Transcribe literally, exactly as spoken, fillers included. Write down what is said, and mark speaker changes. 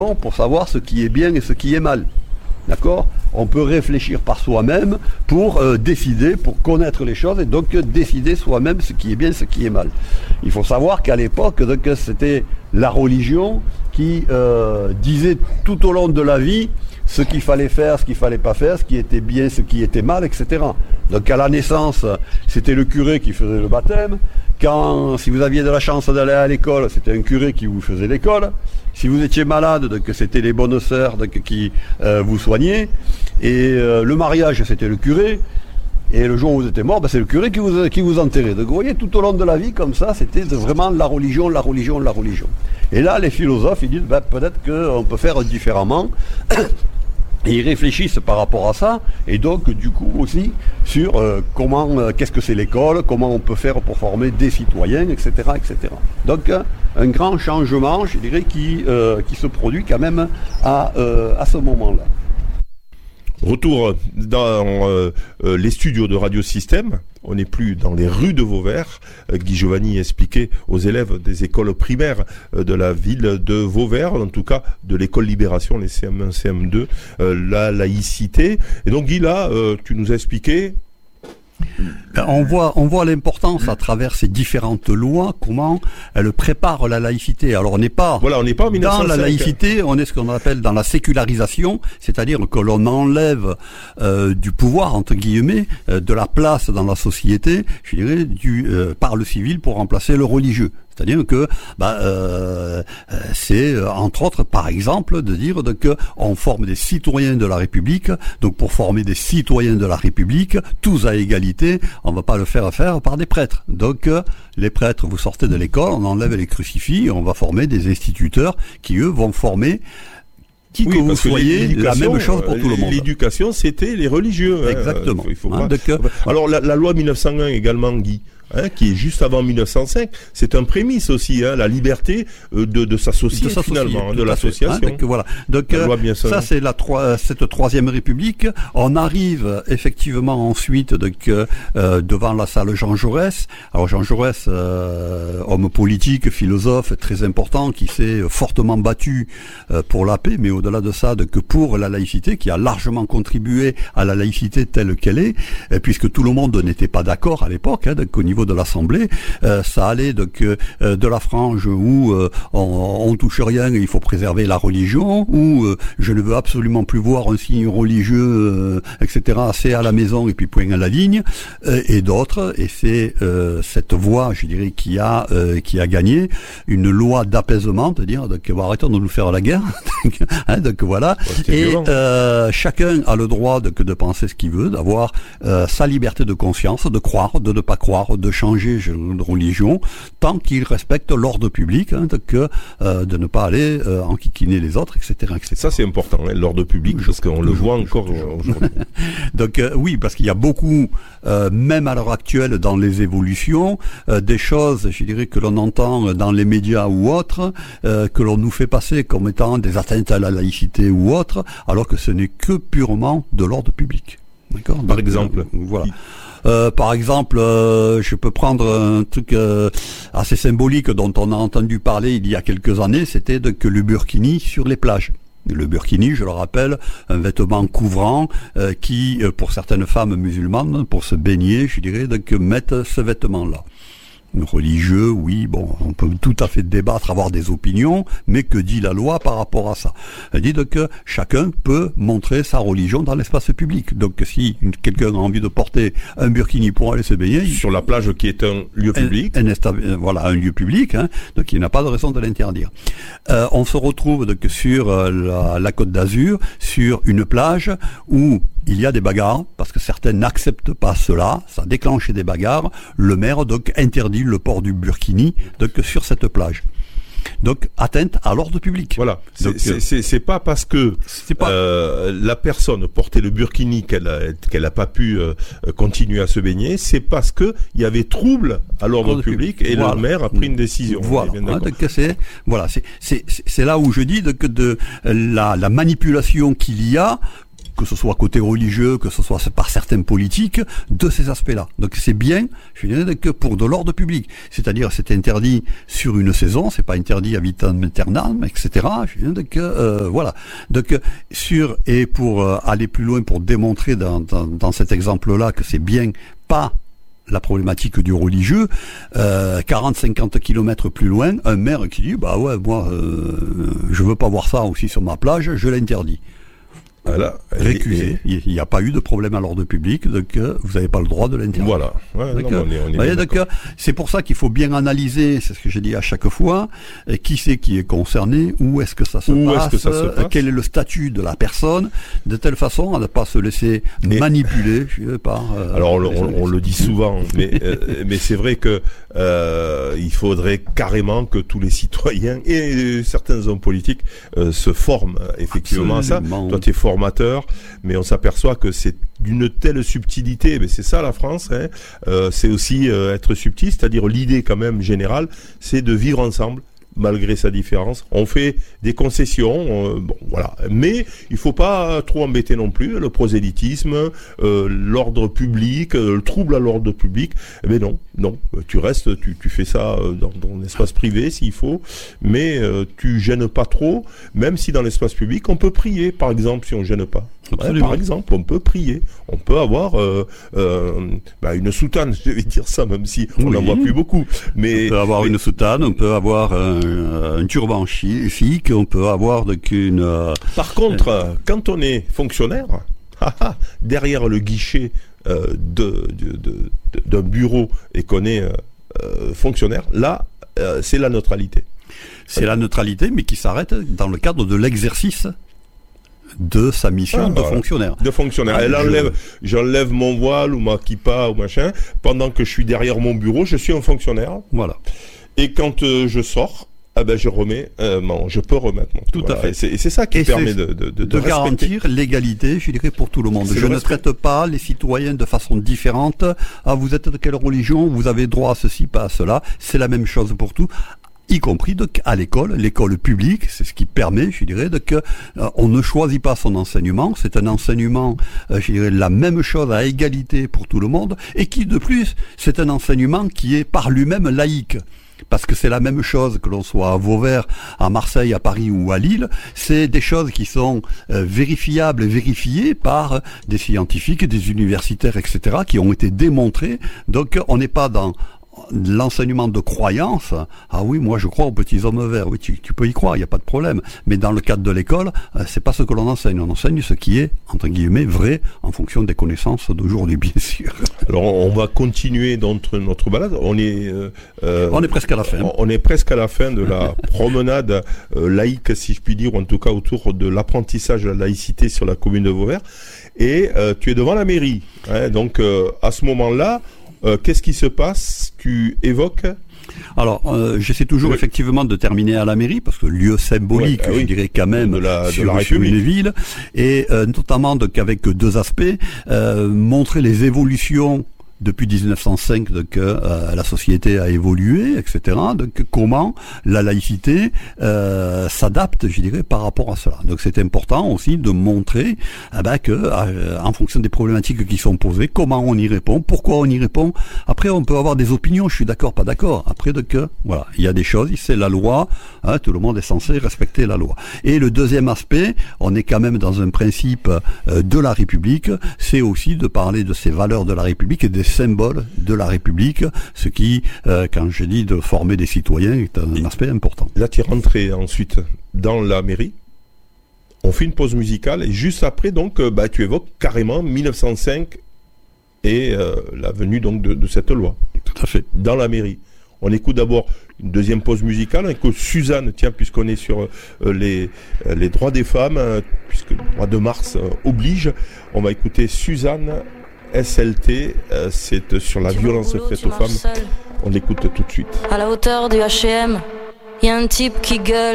Speaker 1: pour savoir ce qui est bien et ce qui est mal. D'accord ? On peut réfléchir par soi-même pour euh, décider, pour connaître les choses et donc euh, décider soi-même ce qui est bien, ce qui est mal. Il faut savoir qu'à l'époque, donc, c'était la religion qui euh, disait tout au long de la vie ce qu'il fallait faire, ce qu'il fallait pas faire, ce qui était bien, ce qui était mal, et cetera. Donc à la naissance, c'était le curé qui faisait le baptême. Quand, si vous aviez de la chance d'aller à l'école, c'était un curé qui vous faisait l'école. Si vous étiez malade, donc c'était les bonnes sœurs donc, qui euh, vous soignaient. Et euh, le mariage, c'était le curé. Et le jour où vous étiez mort, ben, c'est le curé qui vous, qui vous enterrait. Donc vous voyez, tout au long de la vie, comme ça, c'était de, vraiment la religion, la religion, la religion. Et là, les philosophes, ils disent, ben, peut-être qu'on peut faire différemment. Et ils réfléchissent par rapport à ça, et donc du coup aussi sur euh, comment, euh, qu'est-ce que c'est l'école, comment on peut faire pour former des citoyens, et cetera, et cetera. Donc euh, un grand changement, je dirais, qui euh, qui se produit quand même à euh, à ce moment-là.
Speaker 2: Retour dans euh, euh, les studios de Radio Système. On n'est plus dans les rues de Vauvert. Euh, Guy Giovanni expliquait aux élèves des écoles primaires euh, de la ville de Vauvert, en tout cas de l'école Libération, les C M un, C M deux, euh, la laïcité. Et donc Guy, là, euh, tu nous as expliqué...
Speaker 1: On voit, on voit l'importance à travers ces différentes lois, comment elles préparent la laïcité. Alors on n'est pas,
Speaker 2: voilà, on n'est pas en mille neuf cent cinq.
Speaker 1: Dans la laïcité, on est ce qu'on appelle dans la sécularisation, c'est-à-dire que l'on enlève euh, du pouvoir, entre guillemets, euh, de la place dans la société, je dirais, du, euh, par le civil pour remplacer le religieux. C'est-à-dire que bah, euh, c'est entre autres, par exemple, de dire de, que on forme des citoyens de la République. Donc pour former des citoyens de la République, tous à égalité, on va pas le faire faire par des prêtres. Donc euh, les prêtres, vous sortez de l'école, on enlève les crucifix, et on va former des instituteurs qui eux vont former. Qui oui, que vous soyez, la même chose pour tout le monde.
Speaker 2: L'éducation, c'était les religieux.
Speaker 1: Exactement.
Speaker 2: Hein. Il faut hein, pas... donc, alors la, la loi mille neuf cent un également, Guy. Hein, qui est juste avant mille neuf cent cinq, c'est un prémisse aussi, hein, la liberté euh, de, de s'associer de finalement, hein, de l'association.
Speaker 1: Hein, donc voilà. Donc euh, ça c'est la trois, cette troisième République. On arrive effectivement ensuite donc euh, devant la salle Jean Jaurès. Alors Jean Jaurès, euh, homme politique, philosophe très important, qui s'est fortement battu euh, pour la paix, mais au-delà de ça, que pour la laïcité, qui a largement contribué à la laïcité telle qu'elle est, euh, puisque tout le monde n'était pas d'accord à l'époque, hein, donc au niveau de l'Assemblée, euh, ça allait donc euh, de la frange où euh, on, on touche rien et il faut préserver la religion, où euh, je ne veux absolument plus voir un signe religieux, euh, et cetera. C'est à la maison et puis point à la ligne, euh, et d'autres, et c'est euh, cette voie, je dirais, qui a euh, qui a gagné une loi d'apaisement, c'est-à-dire donc bon, arrêtons de nous faire la guerre, hein, donc voilà, ouais, et euh, chacun a le droit de, de penser ce qu'il veut, d'avoir euh, sa liberté de conscience, de croire, de ne pas croire, de changer de religion, tant qu'il respecte l'ordre public, hein, que euh, de ne pas aller euh, enquiquiner les autres, et cetera, et cetera.
Speaker 2: Ça c'est important, hein, l'ordre public, je, parce qu'on le voit encore aujourd'hui.
Speaker 1: Donc euh, oui, parce qu'il y a beaucoup, euh, même à l'heure actuelle, dans les évolutions, euh, des choses, je dirais, que l'on entend dans les médias ou autres, euh, que l'on nous fait passer comme étant des atteintes à la laïcité ou autres, alors que ce n'est que purement de l'ordre public. D'accord ?
Speaker 2: Par Donc, exemple
Speaker 1: euh, voilà. Euh, par exemple, euh, je peux prendre un truc euh, assez symbolique dont on a entendu parler il y a quelques années, c'était de, que le burkini sur les plages. Le burkini, je le rappelle, un vêtement couvrant euh, qui, pour certaines femmes musulmanes, pour se baigner, je dirais, donc mettent ce vêtement-là. Religieux, oui, bon, on peut tout à fait débattre, avoir des opinions, mais que dit la loi par rapport à ça ? Elle dit donc que chacun peut montrer sa religion dans l'espace public. Donc si quelqu'un a envie de porter un burkini pour aller se baigner...
Speaker 2: Sur la plage qui est un lieu public.
Speaker 1: Un, un, voilà, un lieu public, hein, donc il n'a pas de raison de l'interdire. Euh, on se retrouve donc sur euh, la, la Côte d'Azur, sur une plage où il y a des bagarres, parce que certains n'acceptent pas cela, ça déclenche des bagarres, le maire donc interdit le port du burkini donc sur cette plage. Donc atteinte à l'ordre public.
Speaker 2: Voilà. C'est, c'est, c'est, c'est pas parce que c'est pas... Euh, la personne portait le burkini qu'elle a, qu'elle a pas pu euh, continuer à se baigner, c'est parce que il y avait trouble à l'ordre public, public et voilà. Le maire a pris une décision.
Speaker 1: Voilà. Hein, donc c'est voilà, c'est c'est c'est là où je dis que de, de la, la manipulation qu'il y a que ce soit côté religieux, que ce soit par certains politiques, de ces aspects-là. Donc c'est bien, je dirais, que pour de l'ordre public. C'est-à-dire, c'est interdit sur une saison, c'est pas interdit à vitam aeternam, et cetera. Je dirais que, euh, voilà. Donc, sur, et pour euh, aller plus loin, pour démontrer dans, dans, dans cet exemple-là que c'est bien pas la problématique du religieux, euh, quarante à cinquante kilomètres plus loin, un maire qui dit, bah ouais, moi, euh, je veux pas voir ça aussi sur ma plage, je l'interdis.
Speaker 2: Voilà.
Speaker 1: Récusé. Il n'y a pas eu de problème à l'ordre public, donc euh, vous n'avez pas le droit de l'interdire.
Speaker 2: Voilà. Ouais, non, on est, on est
Speaker 1: voyez, donc, c'est pour ça qu'il faut bien analyser, c'est ce que j'ai dit à chaque fois, euh, qui c'est qui est concerné, où est-ce que ça se
Speaker 2: où
Speaker 1: passe,
Speaker 2: est-ce que ça se passe,
Speaker 1: quel est le statut de la personne, de telle façon à ne pas se laisser et manipuler par... Euh,
Speaker 2: alors on, on, on le dit souvent, mais, euh, mais c'est vrai que euh, il faudrait carrément que tous les citoyens et certains hommes politiques euh, se forment effectivement
Speaker 1: Absolument.
Speaker 2: à ça. Toi, tu es formateur, mais on s'aperçoit que c'est d'une telle subtilité. Mais c'est ça la France, hein. Euh, c'est aussi euh, être subtil, c'est-à-dire l'idée quand même générale, c'est de vivre ensemble malgré sa différence. On fait des concessions, euh, bon voilà, mais il faut pas trop embêter non plus le prosélytisme, euh, l'ordre public, euh, le trouble à l'ordre public. Mais non, non, tu restes, tu, tu fais ça dans ton espace privé s'il faut, mais euh, tu gênes pas trop, même si dans l'espace public on peut prier, par exemple, si on gêne pas. Ouais, par exemple, on peut prier, on peut avoir euh, euh, bah, une soutane, je vais dire ça, même si on n'en
Speaker 1: oui.
Speaker 2: voit plus beaucoup. Mais
Speaker 1: on peut avoir
Speaker 2: mais...
Speaker 1: une soutane, on peut avoir un, un turban chic, on peut avoir donc une. Euh...
Speaker 2: Par contre, euh... quand on est fonctionnaire, derrière le guichet euh, de, de, de, de, d'un bureau et qu'on est euh, fonctionnaire, là, euh, c'est la neutralité.
Speaker 1: C'est la neutralité, mais qui s'arrête dans le cadre de l'exercice de sa mission ah, de voilà. fonctionnaire.
Speaker 2: De fonctionnaire. Ah, Elle enlève, je... j'enlève mon voile ou ma kippa ou machin. Pendant que je suis derrière mon bureau, je suis un fonctionnaire.
Speaker 1: Voilà.
Speaker 2: Et quand euh, je sors, ah ben je remets, euh, mon, je peux remettre mon.
Speaker 1: Tout
Speaker 2: voilà.
Speaker 1: à fait.
Speaker 2: Et c'est, et c'est ça qui
Speaker 1: et
Speaker 2: permet de, de, de,
Speaker 1: de, de garantir l'égalité, je dirais, pour tout le monde. C'est je le ne respect. traite pas les citoyens de façon différente. Ah, vous êtes de quelle religion? Vous avez droit à ceci, pas à cela. C'est la même chose pour tout. Y compris donc à l'école, l'école publique, c'est ce qui permet, je dirais, de que euh, on ne choisit pas son enseignement, c'est un enseignement, euh, je dirais, la même chose à égalité pour tout le monde, et qui de plus, c'est un enseignement qui est par lui-même laïque. Parce que c'est la même chose que l'on soit à Vauvert, à Marseille, à Paris ou à Lille, c'est des choses qui sont euh, vérifiables et vérifiées par des scientifiques, des universitaires, et cetera, qui ont été démontrées. Donc on n'est pas dans l'enseignement de croyance. Ah oui, moi je crois aux petits hommes verts. Oui, tu, tu peux y croire, il n'y a pas de problème. Mais dans le cadre de l'école, euh, c'est pas ce que l'on enseigne. On enseigne ce qui est, entre guillemets, vrai en fonction des connaissances d'aujourd'hui, bien sûr.
Speaker 2: Alors on va continuer notre, notre balade. On est, euh,
Speaker 1: on est presque à la fin.
Speaker 2: On est presque à la fin de la promenade euh, laïque, si je puis dire, ou en tout cas autour de l'apprentissage de la laïcité sur la commune de Vauvert. Et euh, tu es devant la mairie. Hein, donc euh, à ce moment-là, Euh, qu'est-ce qui se passe? Tu évoques?
Speaker 1: Alors, euh, j'essaie toujours oui. effectivement de terminer à la mairie, parce que lieu symbolique, ouais, ah oui. je dirais quand même,
Speaker 2: de la,
Speaker 1: sur,
Speaker 2: de la
Speaker 1: sur une ville, et euh, notamment donc avec deux aspects, euh, montrer les évolutions depuis dix-neuf cent cinq, donc euh, la société a évolué, et cetera. Donc comment la laïcité euh, s'adapte, je dirais, par rapport à cela. Donc c'est important aussi de montrer eh ben, que, euh, en fonction des problématiques qui sont posées, comment on y répond, pourquoi on y répond. Après, on peut avoir des opinions, je suis d'accord, pas d'accord. Après, donc voilà, il y a des choses, c'est la loi, hein, tout le monde est censé respecter la loi. Et le deuxième aspect, on est quand même dans un principe euh, de la République, c'est aussi de parler de ces valeurs de la République et des symbole de la République, ce qui, euh, quand je dis de former des citoyens, est un et aspect important.
Speaker 2: Là, tu es rentré ensuite dans la mairie, on fait une pause musicale, et juste après, donc, bah, tu évoques carrément mille neuf cent cinq et euh, la venue donc, de, de cette loi.
Speaker 1: Tout à fait.
Speaker 2: Dans la mairie. On écoute d'abord une deuxième pause musicale, on écoute Suzanne, tiens, puisqu'on est sur euh, les, euh, les droits des femmes, euh, puisque le mois de mars euh, oblige, on va écouter Suzanne S L T, euh, c'est sur la violence boulot, faite aux femmes. Seul. On l'écoute tout de suite.
Speaker 3: À la hauteur du H et M, il y a un type qui gueule.